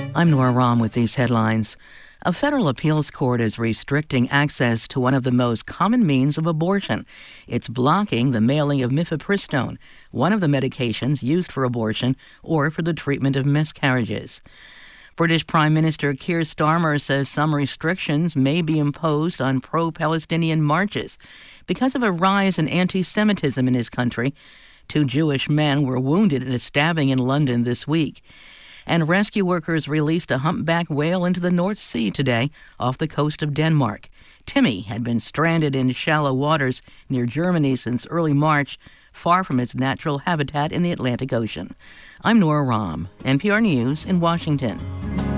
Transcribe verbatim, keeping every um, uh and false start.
I'm Nora Rahm with these headlines. A federal appeals court is restricting access to one of the most common means of abortion. It's blocking the mailing of mifepristone, one of the medications used for abortion or for the treatment of miscarriages. British Prime Minister Keir Starmer says some restrictions may be imposed on pro-Palestinian marches because of a rise in anti-Semitism in his country. Two Jewish men were wounded in a stabbing in London this week. And rescue workers released a humpback whale into the North Sea today off the coast of Denmark. Timmy had been stranded in shallow waters near Germany since early March, far from its natural habitat in the Atlantic Ocean. I'm Nora Rahm, N P R News in Washington.